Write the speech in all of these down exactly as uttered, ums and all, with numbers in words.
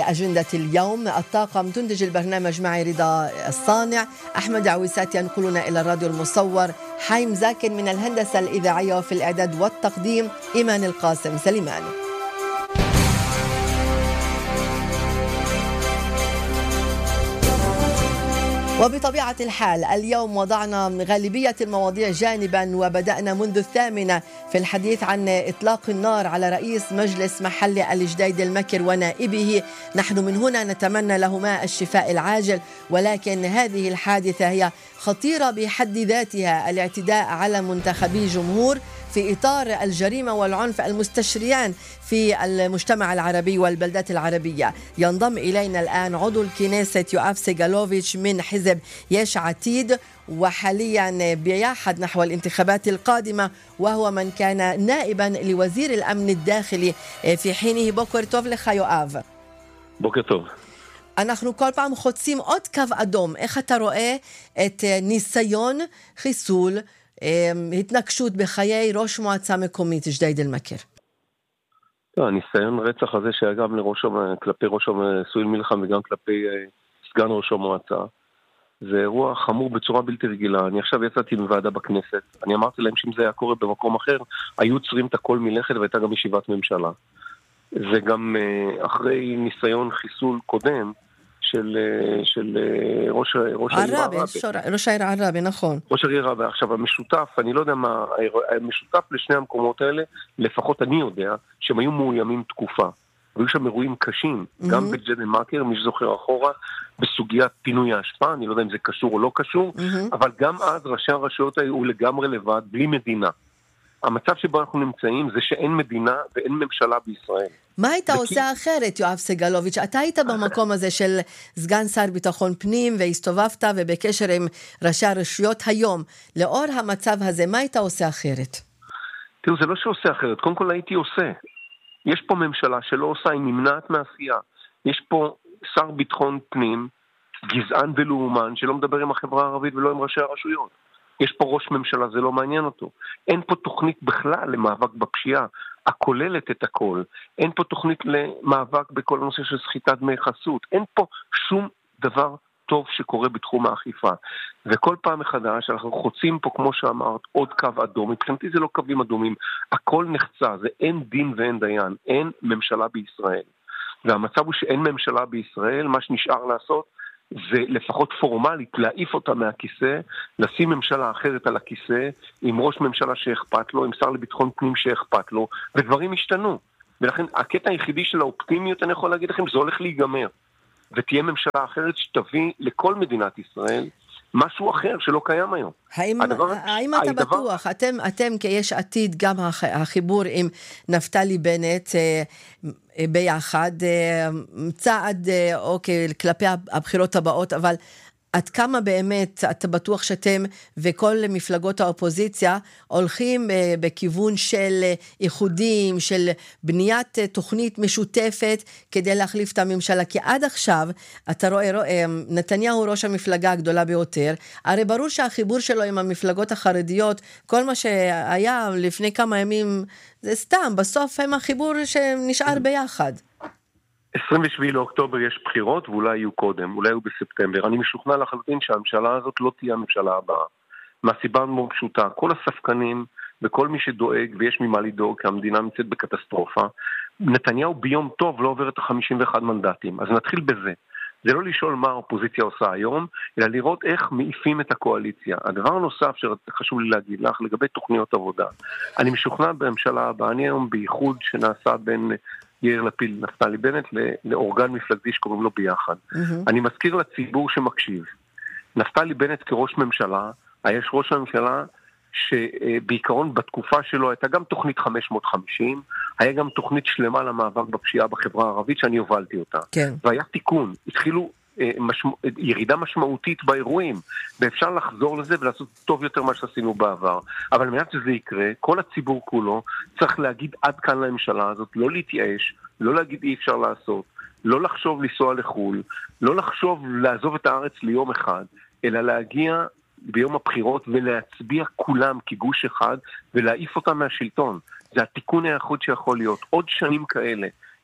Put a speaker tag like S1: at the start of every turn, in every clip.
S1: أجندة اليوم: الطاقم تنتج البرنامج معي رضا الصانع، أحمد عويسات ينقلنا إلى الراديو المصور، حايم زاكر من الهندسة الإذاعية وفي الإعداد والتقديم إيمان القاسم سليمان. وبطبيعة الحال اليوم وضعنا غالبية المواضيع جانبا وبدأنا منذ الثامنة في الحديث عن إطلاق النار على رئيس مجلس محلي الجديد المكر ونائبه. نحن من هنا نتمنى لهما الشفاء العاجل، ولكن هذه الحادثة هي خطيرة بحد ذاتها. الاعتداء على منتخبي جمهور في إطار الجريمة والعنف المستشريان في المجتمع العربي والبلدات العربية. ينضم إلينا الآن عضو الكنيسة يؤاف سيغالوفيتش من حزب يش عتيد، وحاليا بيعهد نحو الانتخابات القادمة، وهو من كان نائبا لوزير الأمن الداخلي في حينه. בוקר טוב לך יואב.
S2: בוקר טוב.
S1: אנחנו כל פעם חוצים עוד קו אדום. איך אתה רואה את ניסיון חיסול, התנגשות בחיי ראש מועצה מקומית ג'דיידה-מכר?
S2: הניסיון רצח הזה שהיה גם לראש, כלפי ראש סואיל מלחם וגם כלפי סגן ראש המועצה, זה אירוע חמור בצורה בלתי רגילה. אני עכשיו יצאתי מוועדה בכנסת, אני אמרתי להם שאם זה היה קורה במקום אחר, היו צריכים את הכל מלכת והייתה גם ישיבת ממשלה. זה גם אחרי ניסיון חיסול קודם של של ראש ראש העיר
S1: עראבה, ראש העיר עראבה, נכון.
S2: ראש העיר עראבה. עכשיו המשותף, אני לא יודע מה, המשותף לשני המקומות האלה, לפחות אני יודע, שהם היו מאוימים תקופה. והיו שם אירועים קשים, גם בג'דיידה-מכר, מי שזוכר אחורה, בסוגיית פינוי האשפה, אני לא יודע אם זה קשור או לא קשור, אבל גם אז ראשי הרשויות היו לגמרי לבד, בלי מדינה. המצב שבו אנחנו נמצאים זה שאין מדינה ואין ממשלה בישראל.
S1: מה היית עושה אחרת, יואב סגלוביץ'? אתה היית במקום הזה של סגן שר ביטחון פנים, והסתובבת ובקשר עם ראשי הרשויות היום. לאור המצב הזה, מה היית עושה אחרת?
S2: תראו, זה לא שעושה אחרת. קודם כל הייתי עושה. יש פה ממשלה שלא עושה, היא נמנעת מעשייה. יש פה שר ביטחון פנים, גזען ולאומן, שלא מדבר עם החברה הערבית ולא עם ראשי הרשויות. יש פה ראש ממשלה, זה לא מעניין אותו. אין פה תוכנית בכלל למאבק בפשיעה, הכוללת את הכל. אין פה תוכנית למאבק בכל הנושא של סחיטת דמי חסות. אין פה שום דבר טוב שקורה בתחום האכיפה. וכל פעם מחדש אנחנו חוצים פה, כמו שאמרת, עוד קו אדום. מבחינתי זה לא קווים אדומים. הכל נחצה, זה אין דין ואין דיין. אין ממשלה בישראל. והמצב הוא שאין ממשלה בישראל, מה שנשאר לעשות, זה לפחות פורמלית להעיף אותה מהכיסא, לשים ממשלה אחרת על הכיסא, עם ראש ממשלה שאכפת לו, עם שר לביטחון פנים שאכפת לו, ודברים השתנו. ולכן הקטע היחידי של האופטימיות, אני יכול להגיד לכם, זה הולך להיגמר. ותהיה ממשלה אחרת שתביא לכל מדינת ישראל משהו אחר שלא קיים היום.
S1: האם, הדבר, האם אתה הדבר... בטוח, אתם, אתם כיש עתיד, גם החיבור עם נפתלי בנט ביחד, צעד אוקיי, כלפי הבחירות הבאות, אבל עד כמה באמת אתה בטוח שאתם וכל מפלגות האופוזיציה הולכים בכיוון של איחודים, של בניית תוכנית משותפת כדי להחליף את הממשלה? כי עד עכשיו אתה רואה, נתניהו ראש המפלגה הגדולה ביותר, הרי ברור שהחיבור שלו עם המפלגות החרדיות, כל מה שהיה לפני כמה ימים זה סתם, בסוף הם החיבור שנשאר ביחד.
S2: עשרים ושבעה לאוקטובר יש בחירות, ואולי יהיו קודם, אולי יהיו בספטמבר. אני משוכנע לחלוטין שהממשלה הזאת לא תהיה הממשלה הבאה. מהסיבה מאוד פשוטה, כל הספקנים וכל מי שדואג, ויש ממה לדאוג, כי המדינה נמצאת בקטסטרופה, נתניהו ביום טוב לא עובר את ה-חמישים ואחד מנדטים. אז נתחיל בזה. זה לא לשאול מה האופוזיציה עושה היום, אלא לראות איך מעיפים את הקואליציה. הדבר הנוסף שחשוב לי להגיד לך, לגבי תוכניות עבודה. אני משוכנע בממשלה הבאה, אני היום בייחוד שנעשה בין יאיר לפיד, נפתלי בנט, לאורגן מפלגתי שקוראים לו ביחד. Mm-hmm. אני מזכיר לציבור שמקשיב. נפתלי בנט כראש ממשלה, יש ראש הממשלה שבעיקרון בתקופה שלו הייתה גם תוכנית חמש מאות וחמישים, היה גם תוכנית שלמה למאבק בפשיעה בחברה הערבית שאני הובלתי אותה. כן. והיה תיקון, התחילו משמע, ירידה משמעותית באירועים, ואפשר לחזור לזה ולעשות טוב יותר מה שעשינו בעבר. אבל מנת שזה יקרה, כל הציבור כולו צריך להגיד עד כאן לממשלה הזאת, לא להתייאש, לא להגיד אי אפשר לעשות, לא לחשוב לנסוע לחול, לא לחשוב לעזוב את הארץ ליום אחד, אלא להגיע ביום הבחירות ולהצביע כולם כגוש אחד ולהעיף אותם מהשלטון. זה התיקון היחיד שיכול להיות. עוד שנים כאלה,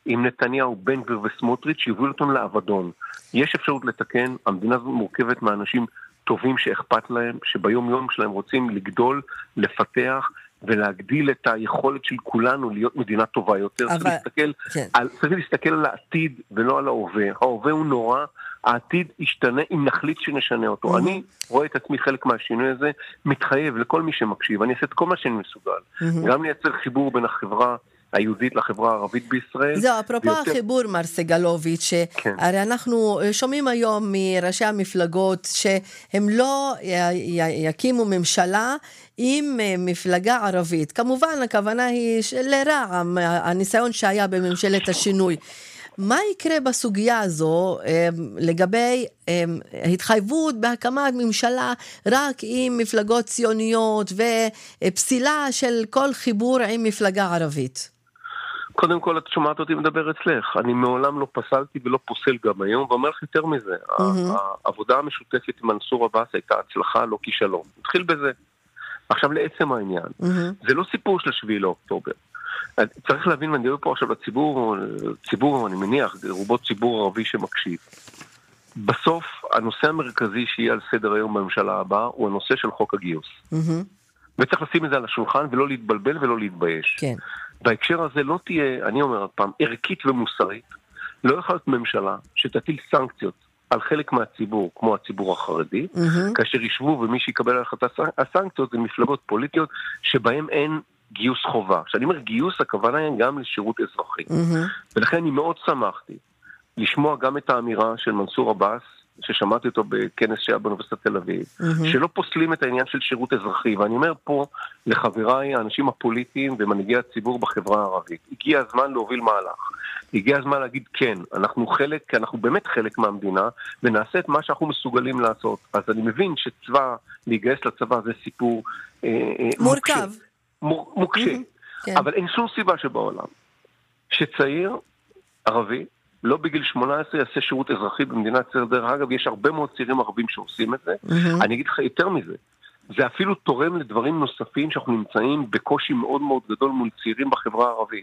S2: עם נתניהו, בן גביר וסמוטריץ' שיובילו אותם לאבדון. יש אפשרות לתקן, המדינה הזו מורכבת מאנשים טובים שאכפת להם, שביום יום שלהם רוצים לגדול, לפתח ולהגדיל את היכולת של כולנו להיות מדינה טובה יותר. אבל... צריך להסתכל, כן. על, צריך להסתכל על העתיד ולא על ההווה. ההווה הוא נורא, העתיד ישתנה אם נחליט שנשנה אותו. Mm-hmm. אני רואה את עצמי חלק מהשינוי הזה, מתחייב לכל מי שמקשיב. אני אעשה את כל מה שאני מסוגל. Mm-hmm. גם לייצר חיבור בין החברה היהודית לחברה הערבית בישראל.
S1: זהו, אפרופו ויותר... החיבור, מר סגלוביץ', כן. הרי אנחנו שומעים היום מראשי המפלגות שהם לא י- י- יקימו ממשלה עם מפלגה ערבית. כמובן, הכוונה היא לרע"מ, הניסיון שהיה בממשלת השינוי. מה יקרה בסוגיה הזו לגבי התחייבות בהקמת ממשלה רק עם מפלגות ציוניות ופסילה של כל חיבור עם מפלגה ערבית?
S2: קודם כל, את שומעת אותי מדבר אצלך. אני מעולם לא פסלתי ולא פוסל גם היום, ואומר לך יותר מזה. העבודה המשותפת עם מנסור עבאס הייתה הצלחה, לא כישלון. נתחיל בזה. עכשיו לעצם העניין. זה לא סיפור של השביעי לאוקטובר. צריך להבין, ואני מדבר פה עכשיו לציבור, ציבור, אני מניח, רובו ציבור ערבי שמקשיב. בסוף, הנושא המרכזי שיהיה על סדר היום בממשלה הבאה, הוא הנושא של חוק הגיוס. וצריך לשים את זה על השולחן, ולא להתבלבל ולא להתבייש. כן. בהקשר הזה לא תהיה, אני אומר עוד פעם, ערכית ומוסרית, לא יכול להיות ממשלה שתטיל סנקציות על חלק מהציבור, כמו הציבור החרדי, mm-hmm. כאשר ישבו ומי שיקבל על החלטת הסנקציות זה מפלגות פוליטיות שבהם אין גיוס חובה. כשאני אומר גיוס, הכוונה היא גם לשירות אזרחי. Mm-hmm. ולכן אני מאוד שמחתי לשמוע גם את האמירה של מנסור עבאס, ששמעתי אותו בכנס שהיה באוניברסיטת תל אביב, mm-hmm. שלא פוסלים את העניין של שירות אזרחי, ואני אומר פה לחבריי, האנשים הפוליטיים ומנהיגי הציבור בחברה הערבית, הגיע הזמן להוביל מהלך, הגיע הזמן להגיד כן, אנחנו חלק, כי אנחנו באמת חלק מהמדינה, ונעשה את מה שאנחנו מסוגלים לעשות. אז אני מבין שצבא, להיגייס לצבא זה סיפור אה,
S1: מורכב.
S2: מוקשה, מוקשה. Mm-hmm. כן. אבל אין שום סיבה שבעולם, שצעיר ערבי, לא בגיל שמונה עשרה יעשה שירות אזרחי במדינת ישראל. דרך אגב, יש הרבה מאוד צעירים ערבים שעושים את זה. Mm-hmm. אני אגיד לך יותר מזה. זה אפילו תורם לדברים נוספים שאנחנו נמצאים בקושי מאוד מאוד גדול מול צעירים בחברה הערבית.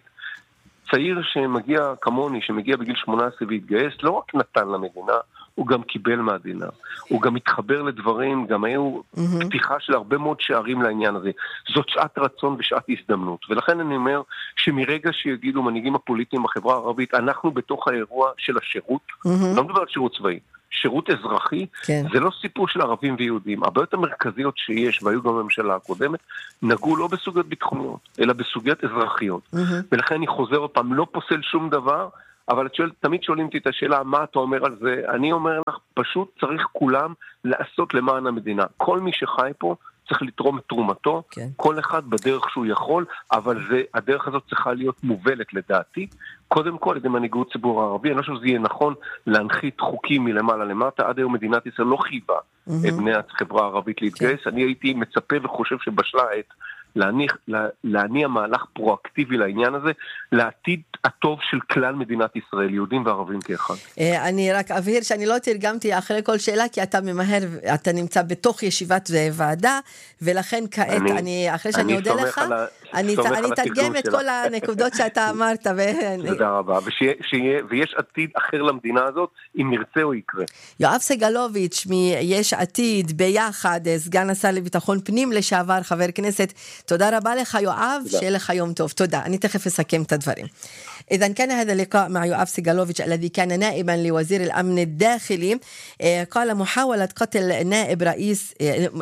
S2: צעיר שמגיע כמוני, שמגיע בגיל שמונה עשרה והתגייס, לא רק נתן למדינה, הוא גם קיבל מהדינה. הוא גם מתחבר לדברים, גם היו mm-hmm. פתיחה של הרבה מאוד שערים לעניין הזה. זאת שעת רצון ושעת הזדמנות. ולכן אני אומר שמרגע שיגידו מנהיגים הפוליטיים בחברה הערבית, אנחנו בתוך האירוע של השירות, mm-hmm. לא מדבר על שירות צבאי, שירות אזרחי, כן. זה לא סיפור של ערבים ויהודים. הבעיות המרכזיות שיש, והיו גם בממשלה הקודמת, נגעו לא בסוגיות ביטחוניות, אלא בסוגיות אזרחיות. Mm-hmm. ולכן אני חוזר עוד פעם, לא פוסל שום דבר, אבל את שואל, תמיד שואלים אותי את השאלה, מה אתה אומר על זה? אני אומר לך, פשוט צריך כולם לעשות למען המדינה. כל מי שחי פה צריך לתרום את תרומתו, כן. כל אחד בדרך שהוא יכול, אבל זה, הדרך הזאת צריכה להיות מובלת לדעתי, קודם כל, את מנהיגות ציבור הערבי. אני חושב שזה יהיה נכון להנחית חוקים מלמעלה למטה. עד היום מדינת ישראל לא חייבה mm-hmm. את בני החברה הערבית להתגייס. כן. אני הייתי מצפה וחושב שבשלה העת להניח, לה, להניע מהלך פרואקטיבי לעניין הזה, לעתיד הטוב של כלל מדינת ישראל, יהודים וערבים כאחד.
S1: אני רק אבהיר שאני לא תרגמתי אחרי כל שאלה, כי אתה ממהר, אתה נמצא בתוך ישיבת ועדה, ולכן כעת, אני, אני אחרי שאני אודה לך, ה... אני, אני תרגם את כל הנקודות שאתה אמרת. ו...
S2: תודה רבה, ושיהיה, שיהיה, ויש עתיד אחר למדינה הזאת, אם נרצה או יקרה.
S1: יואב סגלוביץ' מיש עתיד, ביחד, סגן השר לביטחון פנים לשעבר, חבר כנסת, תודה רבה לך יואב, שיהיה לך יום טוב. תודה, אני תכף אסכם את הדברים. إذن كان هذا اللقاء مع يؤاف سيغالوفيتش الذي كان نائبا لوزير الأمن الداخلي. قال محاولة قتل نائب رئيس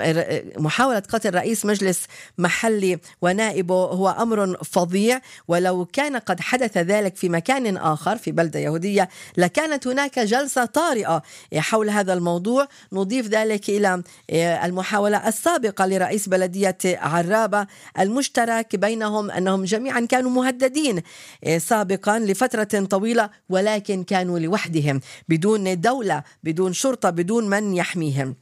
S1: محاولة قتل رئيس مجلس محلي ونائبه هو أمر فظيع، ولو كان قد حدث ذلك في مكان آخر في بلدة يهودية لكانت هناك جلسة طارئة حول هذا الموضوع. نضيف ذلك إلى المحاولة السابقة لرئيس بلدية عرابة المشترك بينهم أنهم جميعا كانوا مهددين سابقا لفترة طويلة، ولكن كانوا لوحدهم بدون دولة، بدون شرطة، بدون من يحميهم.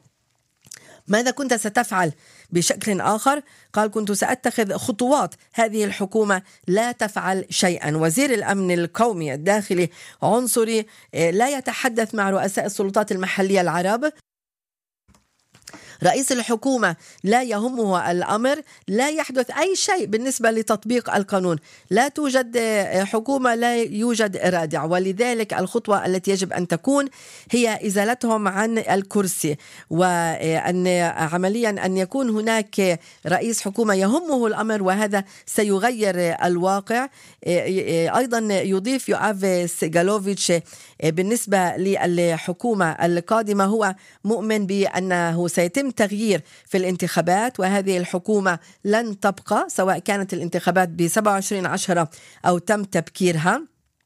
S1: ماذا كنت ستفعل بشكل آخر؟ قال كنت سأتخذ خطوات، هذه الحكومة لا تفعل شيئا. وزير الأمن القومي الداخلي عنصري لا يتحدث مع رؤساء السلطات المحلية العرب. رئيس الحكومة لا يهمه الأمر، لا يحدث أي شيء بالنسبة لتطبيق القانون. لا توجد حكومة، لا يوجد رادع، ولذلك الخطوة التي يجب أن تكون هي إزالتهم عن الكرسي، وأن عمليا أن يكون هناك رئيس حكومة يهمه الأمر، وهذا سيغير الواقع. أيضا يضيف يؤاف سيغالوفيتش بالنسبة للحكومة القادمة هو مؤمن بأنه سيتم تغيير في الانتخابات، وهذه الحكومة لن تبقى سواء كانت الانتخابات ب سبعة وعشرين عشرة أو تم تبكيرها.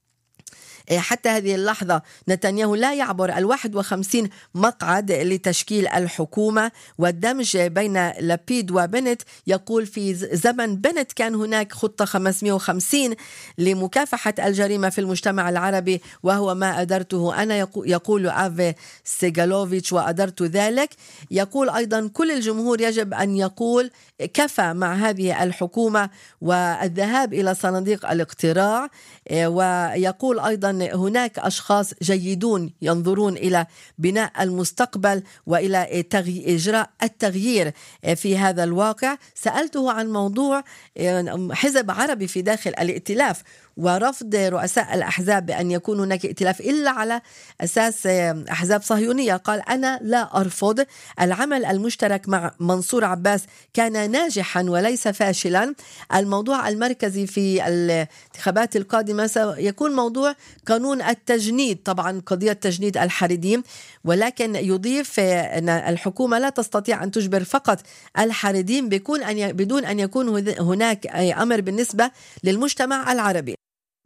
S1: حتى هذه اللحظة نتنياهو لا يعبر الواحد وخمسين مقعد لتشكيل الحكومة والدمج بين لابيد وبنت. يقول في زمن بنت كان هناك خطة خمسمائة وخمسين لمكافحة الجريمة في المجتمع العربي، وهو ما أدرته أنا، يقول آف سيغالوفيتش، وأدرت ذلك. يقول أيضا كل الجمهور يجب أن يقول كفى مع هذه الحكومة والذهاب إلى صناديق الاقتراع. ويقول أيضا هناك أشخاص جيدون ينظرون إلى بناء المستقبل وإلى إجراء التغيير في هذا الواقع. سألته عن موضوع حزب عربي في داخل الائتلاف ورفض رؤساء الأحزاب بأن يكون هناك ائتلاف إلا على أساس أحزاب صهيونية. قال أنا لا أرفض العمل المشترك مع منصور عباس، كان ناجحا وليس فاشلا. الموضوع المركزي في الانتخابات القادمة سيكون موضوع قانون التجنيد، طبعا قضية تجنيد الحريديم، ولكن يضيف أن الحكومة لا تستطيع أن تجبر فقط الحريديم بدون أن يكون هناك أمر بالنسبة للمجتمع العربي.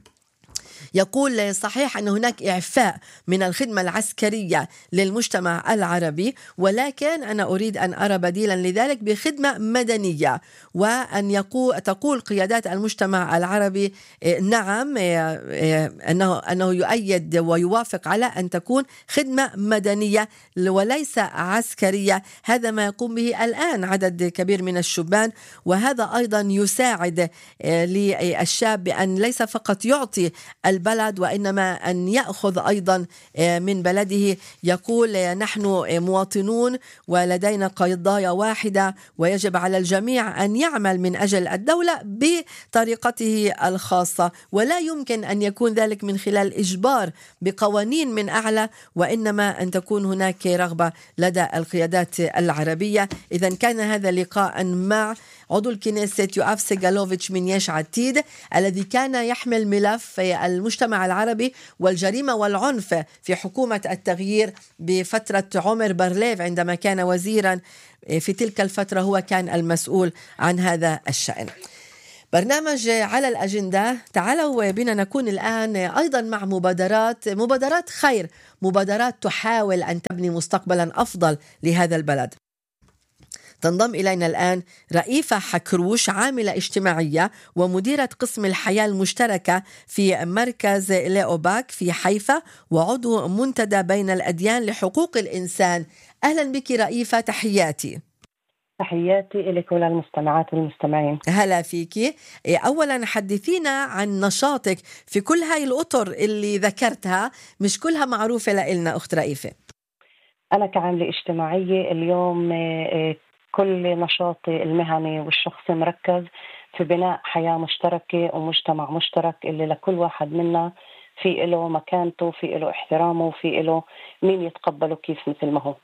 S1: يقول صحيح أن هناك إعفاء من الخدمة العسكرية للمجتمع العربي، ولكن أنا أريد أن أرى بديلا لذلك بخدمة مدنية، وأن يقول تقول قيادات المجتمع العربي نعم أنه أنه يؤيد ويوافق على أن تكون خدمة مدنية وليس عسكرية. هذا ما يقوم به الآن عدد كبير من الشبان، وهذا أيضا يساعد للشاب بأن ليس فقط يعطي البلد وإنما أن يأخذ أيضا من بلده. يقول نحن مواطنون ولدينا قضايا واحدة، ويجب على الجميع أن يعمل من أجل الدولة بطريقته الخاصة، ولا يمكن أن يكون ذلك من خلال إجبار بقوانين من أعلى، وإنما أن تكون هناك رغبة لدى القيادات العربية. إذن كان هذا لقاء مع عضو الكنيست يؤاف سيغالوفيتش من يش عتيد، الذي كان يحمل ملف المجتمع العربي والجريمة والعنف في حكومة التغيير بفترة عمر بارليف عندما كان وزيرا. في تلك الفترة هو كان المسؤول عن هذا الشأن. برنامج على الأجندة، تعالوا بنا نكون الآن أيضا مع مبادرات مبادرات خير، مبادرات تحاول أن تبني مستقبلا أفضل لهذا البلد. تنضم إلينا الآن رئيفة حكروش، عاملة اجتماعية ومديرة قسم الحياة المشتركة في مركز ليوباك في حيفا، وعضو منتدى بين الأديان لحقوق الإنسان. أهلا بك رئيفة، تحياتي.
S3: تحياتي لك وللمستمعات والمستمعين.
S1: هلا فيكي. أولا حدثينا عن نشاطك في كل هاي الأطر اللي ذكرتها، مش كلها معروفة لإلنا أخت رئيفة.
S3: أنا كعاملة اجتماعية اليوم كل نشاطي المهني والشخصي مركز في بناء حياة مشتركة ومجتمع مشترك اللي لكل واحد منا في له مكانته، في له احترامه، وفي له مين يتقبله كيف مثل ما هو.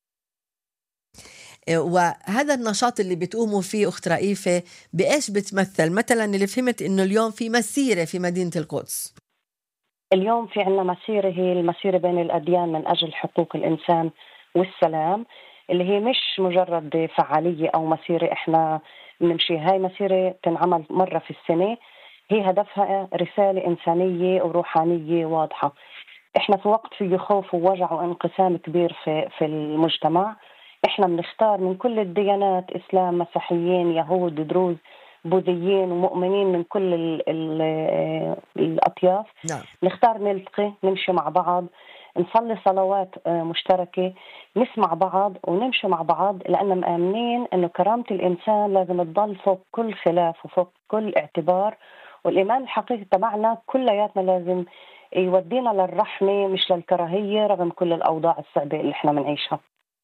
S1: وهذا النشاط اللي بتقوموا فيه أخت رئيفة بإيش بتمثل؟ مثلا اللي فهمت إنه اليوم في مسيرة في مدينة القدس.
S3: اليوم في عنا مسيرة، هي المسيرة بين الأديان من أجل حقوق الإنسان والسلام، اللي هي مش مجرد فعالية أو مسيرة إحنا نمشي. هاي مسيرة تنعمل مرة في السنة، هي هدفها رسالة إنسانية وروحانية واضحة. إحنا في وقت فيه خوف ووجع وانقسام كبير في, في المجتمع. إحنا بنختار من كل الديانات، إسلام، مسيحيين، يهود، دروز، بوذيين، ومؤمنين من كل ال ال الأطياف.
S1: نعم.
S3: نختار نلتقي، نمشي مع بعض، نصلي صلوات مشتركة، نسمع بعض ونمشي مع بعض، لأننا مآمنين أنه كرامة الإنسان لازم تضل فوق كل خلاف وفوق كل اعتبار. والإيمان الحقيقي تبعنا كلياتنا لازم يودينا للرحمة مش للكراهية رغم كل الأوضاع الصعبة اللي احنا منعيشها.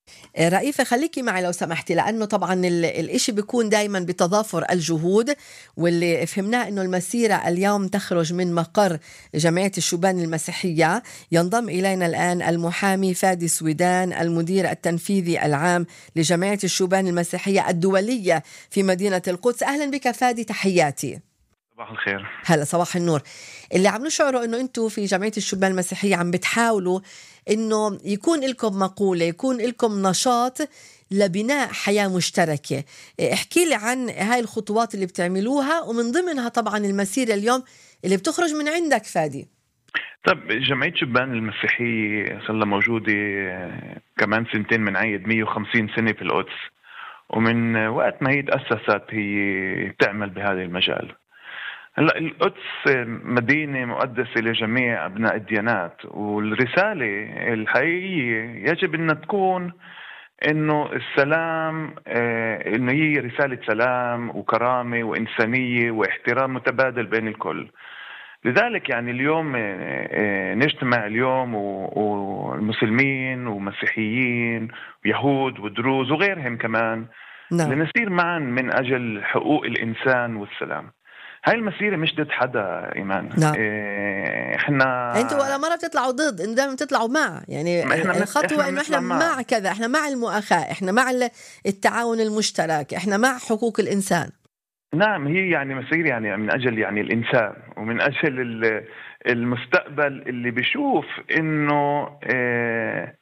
S1: رئيفة خليكي معي لو سمحتي، لأنه طبعا ال- الإشي بيكون دايما بتضافر الجهود، واللي فهمناه أنه المسيرة اليوم تخرج من مقر جمعية الشبان المسيحية. ينضم إلينا الآن المحامي فادي سويدان، المدير التنفيذي العام لجمعية الشبان المسيحية الدولية في مدينة القدس. أهلا بك فادي، تحياتي.
S4: صباح الخير.
S1: هلا صباح النور. اللي عم نشعره انه انتم في جمعية الشبان المسيحية عم بتحاولوا انه يكون لكم مقولة، يكون لكم نشاط لبناء حياة مشتركة. احكي لي عن هاي الخطوات اللي بتعملوها، ومن ضمنها طبعا المسيرة اليوم اللي بتخرج من عندك فادي.
S4: طب جمعية شبان المسيحية صار لها موجودة كمان سنتين، من عيد مية وخمسين سنة في القدس، ومن وقت ما هي تأسست هي تعمل بهذا المجال. هلا القدس مدينة مقدسة لجميع أبناء الديانات، والرسالة الحقيقية يجب أن تكون إنه السلام، آه إنه هي رسالة سلام وكرامة وإنسانية واحترام متبادل بين الكل. لذلك يعني اليوم آه نجتمع اليوم والمسلمين ومسيحيين ويهود ودروز وغيرهم كمان،
S1: نعم.
S4: لنسير معا من أجل حقوق الإنسان والسلام. هاي المسيرة مش ضد حدا إيمان.
S1: نعم.
S4: إيه احنا
S1: انتوا ولا مرة بتطلعوا ضد، انتوا دائما بتطلعوا مع، يعني
S4: إحنا
S1: الخطوة
S4: إحنا
S1: انه احنا
S4: مع.
S1: مع كذا، احنا مع المؤاخاة، احنا مع التعاون المشترك، احنا مع حقوق الإنسان.
S4: نعم، هي يعني مسيرة يعني من أجل يعني الإنسان، ومن أجل المستقبل اللي بيشوف إنه إيه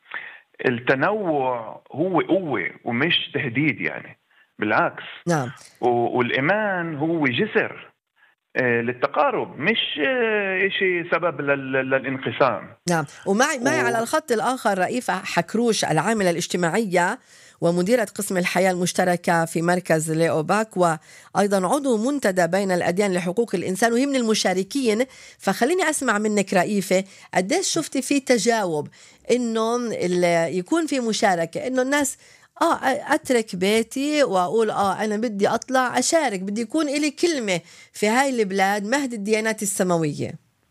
S4: التنوع هو قوة ومش تهديد، يعني بالعكس.
S1: نعم.
S4: والإيمان هو جسر للتقارب، مش شيء سبب للانقسام.
S1: نعم. ومعي معي على الخط الآخر رئيفة حكروش، العاملة الاجتماعية ومديرة قسم الحياة المشتركة في مركز ليوباك، وأيضا عضو منتدى بين الأديان لحقوق الإنسان، وهي من المشاركين. فخليني أسمع منك رئيفة، قديش شفتي في تجاوب إنه يكون في مشاركة، إنه الناس آه أترك بيتي وأقول آه أنا بدي أطلع أشارك، بدي يكون إلي كلمة في هاي البلاد مهد الديانات السماوية؟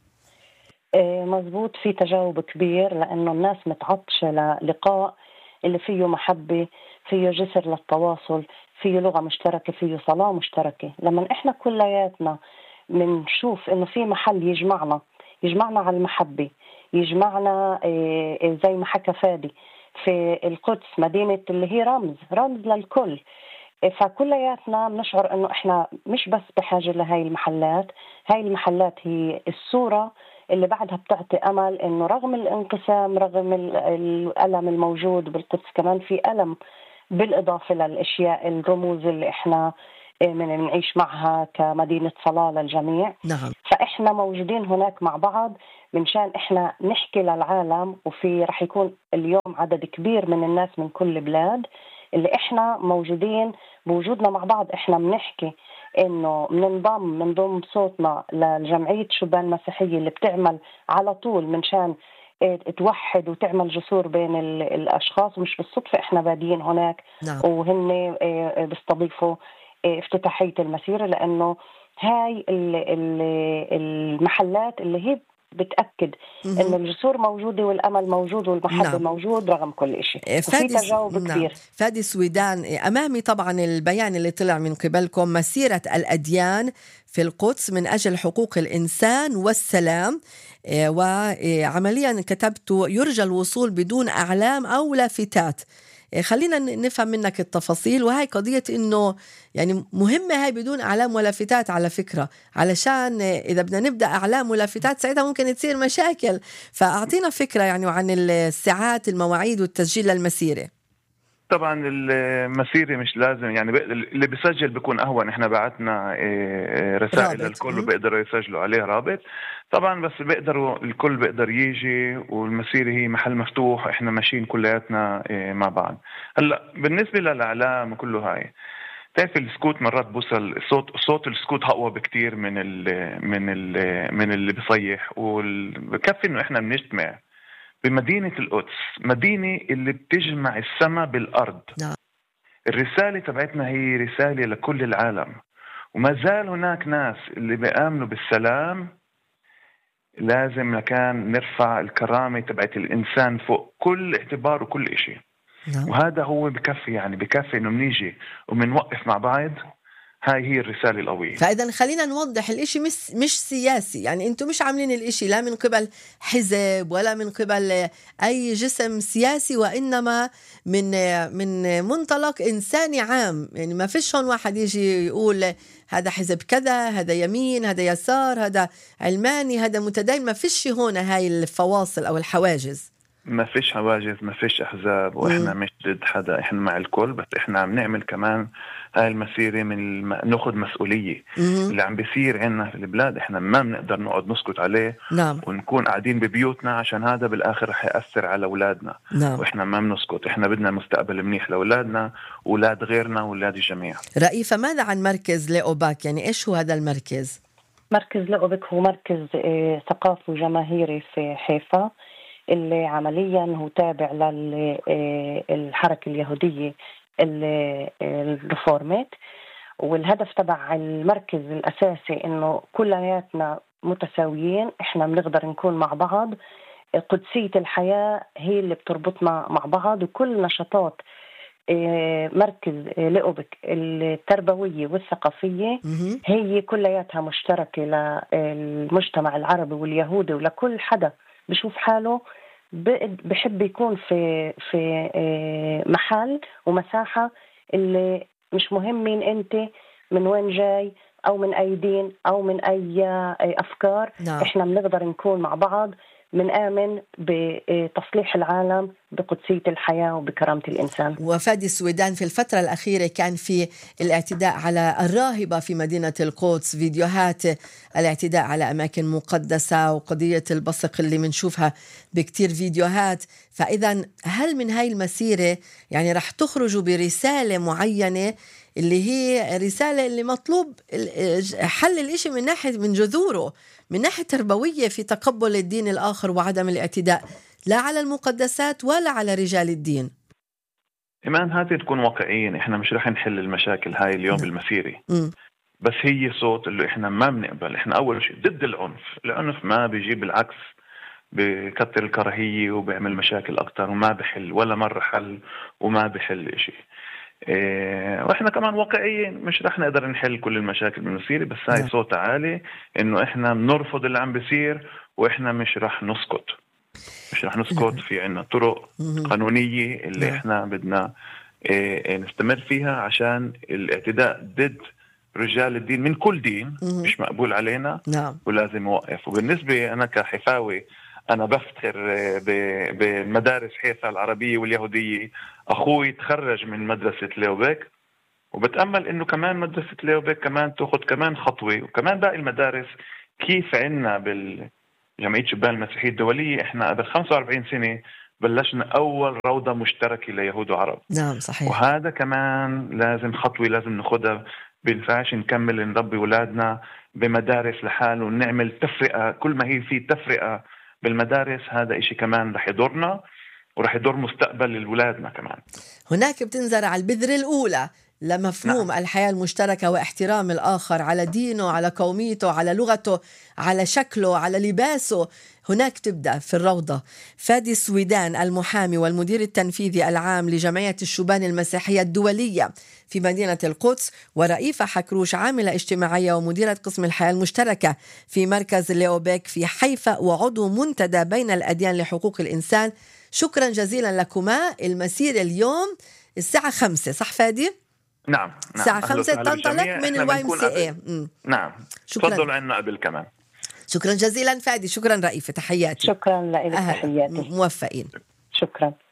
S3: مزبوط، في تجاوب كبير، لأنه الناس متعطشة للقاء اللي فيه محبة، فيه جسر للتواصل، فيه لغة مشتركة، فيه صلاة مشتركة. لما إحنا كلياتنا منشوف إنه في محل يجمعنا يجمعنا على المحبة، يجمعنا زي ما حكى فادي في القدس، مدينة اللي هي رمز رمز للكل. فكلياتنا بنشعر إنه إحنا مش بس بحاجة لهاي المحلات، هاي المحلات هي الصورة اللي بعدها بتعطي أمل إنه رغم الانقسام، رغم الألم الموجود بالقدس، كمان في ألم بالإضافة للأشياء الرموز اللي إحنا من نعيش معها كمدينة صلاة للجميع.
S1: نعم.
S3: فإحنا موجودين هناك مع بعض منشان إحنا نحكي للعالم، وفي رح يكون اليوم عدد كبير من الناس من كل بلاد اللي إحنا موجودين بوجودنا مع بعض. إحنا بنحكي إنه مننضم منضم صوتنا لجمعية شبان مسيحية اللي بتعمل على طول منشان توحد وتعمل جسور بين الأشخاص، ومش بالصدفة إحنا بادين هناك.
S1: نعم.
S3: وهن بيستضيفوا افتتاحية المسيرة، لأنه هاي المحلات اللي هي بتأكد إنه الجسور موجودة والأمل موجود والمحبة
S1: نعم.
S3: موجود رغم كل شيء، وفي تجاوب
S1: نعم.
S3: كبير.
S1: فادي سويدان، أمامي طبعا البيان اللي طلع من قبلكم، مسيرة الأديان في القدس من أجل حقوق الإنسان والسلام، وعمليا كتبت يرجى الوصول بدون أعلام أو لافتات. خلينا نفهم منك التفاصيل، وهي قضية إنه يعني مهمة هاي بدون أعلام ولافتات على فكرة، علشان إذا بدنا نبدأ أعلام ولافتات ساعتها ممكن تصير مشاكل. فأعطينا فكرة يعني عن الساعات، المواعيد والتسجيل للمسيرة.
S4: طبعا المسيرة مش لازم يعني اللي بيسجل بيكون أهون، احنا بعتنا رسائل للكل وبيقدروا يسجلوا عليه رابط طبعا، بس بيقدروا الكل بيقدر يجي، والمسيرة هي محل مفتوح، احنا ماشيين كلياتنا مع بعض. هلا بالنسبة للإعلام وكله هاي، تعرف السكوت مرات بوصل صوت صوت السكوت أقوى بكتير من ال من ال من اللي بيصيح، وبكفي إنه إحنا بنجتمع بمدينة القدس، مدينة اللي بتجمع السماء بالأرض.
S1: نعم.
S4: الرسالة تبعتنا هي رسالة لكل العالم، وما زال هناك ناس اللي بيآمنوا بالسلام. لازم لكان نرفع الكرامة تبعت الإنسان فوق كل اعتبار وكل إشي.
S1: نعم.
S4: وهذا هو بكفي، يعني بكفي إنه منيجي ومنوقف مع بعض. هاي هي الرسالة القوية.
S1: فإذا خلينا نوضح، الإشي مش, مش سياسي، يعني أنتم مش عاملين الإشي لا من قبل حزب ولا من قبل أي جسم سياسي، وإنما من من منطلق إنساني عام. يعني ما فيش هون واحد يجي يقول هذا حزب كذا، هذا يمين، هذا يسار، هذا علماني، هذا متدين. ما فيش هون هاي الفواصل أو الحواجز.
S4: ما فيش حواجز، ما فيش أحزاب، وإحنا مش ضد حدا، إحنا مع الكل. بس إحنا عم نعمل كمان هاي المسيرة من الم... ناخد مسؤولية.
S1: مم.
S4: اللي عم بيصير عنا في البلاد إحنا ما بنقدر نقعد نسكت عليه.
S1: نعم.
S4: ونكون قاعدين ببيوتنا، عشان هذا بالآخر رح يأثر على أولادنا.
S1: نعم.
S4: وإحنا ما بنسكت، إحنا بدنا مستقبل منيح لأولادنا، أولاد غيرنا، وأولاد الجميع.
S1: رئيفة، ماذا عن مركز لأوباك؟ يعني إيش هو هذا المركز؟
S3: مركز لأوبك هو مركز ثقافي وجماهيري في حيفا، اللي عمليا هو تابع للحركة اليهودية الريفورمات. والهدف تبع المركز الأساسي إنه كلياتنا متساويين، إحنا بنقدر نكون مع بعض. قدسية الحياة هي اللي بتربطنا مع بعض، وكل نشاطات مركز لأوبك التربوية والثقافية هي كلياتها مشتركة للمجتمع العربي واليهودي، ولكل حدا بشوف حاله بحب يكون في في محل ومساحة اللي مش مهم مين أنت، من وين جاي، أو من أي دين، أو من أي أفكار.
S1: نعم. إحنا
S3: بنقدر نكون مع بعض، من آمن بتصليح العالم، بقدسية الحياة، وبكرامة الإنسان.
S1: وفادي السويدان، في الفترة الأخيرة كان في الاعتداء على الراهبة في مدينة القدس، فيديوهات الاعتداء على أماكن مقدسة، وقضية البصق اللي منشوفها بكتير فيديوهات. فإذا هل من هاي المسيرة يعني رح تخرجوا برسالة معينة، اللي هي رسالة اللي مطلوب حل الإشي من ناحية من جذوره، من ناحية تربوية في تقبل الدين الآخر وعدم الاعتداء لا على المقدسات ولا على رجال الدين؟
S4: إيمان، هذه تكون واقعيين. إحنا مش رح نحل المشاكل هاي اليوم بالمسيرة، بس هي صوت اللي إحنا ما بنقبل. إحنا أول شيء ضد العنف. العنف ما بيجيب، بالعكس بكتر الكراهية وبيعمل مشاكل أكتر، وما بحل ولا مرة حل، وما بحل إشي. إيه، واحنا كمان واقعيين، مش رح نقدر نحل كل المشاكل بالمسيرة، بس هاي صوت عالي انه احنا بنرفض اللي عم بيصير، واحنا مش رح نسكت. مش رح نسكت. في عنا طرق قانونية اللي احنا بدنا إيه نستمر فيها، عشان الاعتداء ضد رجال الدين من كل دين مش مقبول علينا.
S1: نعم.
S4: ولازم نوقف. وبالنسبة أنا كحفاوي، أنا بفتخر بمدارس حيفا العربية واليهودية. أخوي تخرج من مدرسة ليوبك، وبتأمل إنه كمان مدرسة ليوبك كمان تأخذ كمان خطوة، وكمان باقي المدارس. كيف عنا بالجمعية شبان المسيحية الدولية إحنا قبل خمسة وأربعين سنة بلشنا أول روضة مشتركة ليهود وعرب.
S1: نعم صحيح.
S4: وهذا كمان لازم خطوة لازم ناخدها. بينفعش نكمل نربي ولادنا بمدارس لحال ونعمل تفرقة. كل ما هي في تفرقة بالمدارس، هذا إشي كمان رح يضرنا ورح يضر مستقبل الولادنا كمان.
S1: هناك بتنزرع البذرة الأولى لمفهوم نعم. الحياة المشتركة واحترام الآخر على دينه، على قوميته، على لغته، على شكله، على لباسه. هناك تبدأ في الروضة. فادي السويدان، المحامي والمدير التنفيذي العام لجمعية الشبان المسيحية الدولية في مدينة القدس، ورئيفة حكروش، عاملة اجتماعية ومديرة قسم الحياة المشتركة في مركز ليوبك في حيفا، وعضو منتدى بين الأديان لحقوق الإنسان. شكرا جزيلا لكما. المسيرة اليوم الساعة خمسة، صح فادي؟
S4: نعم. نعم.
S1: الساعة خمسة تنطلق من الواي ام سي اي.
S4: نعم. تفضلوا عنا قبل كمان.
S1: شكرا جزيلا فادي. شكرا رئيفة، تحياتي.
S3: شكرا لك، تحياتي.
S1: موفقين.
S3: شكرا.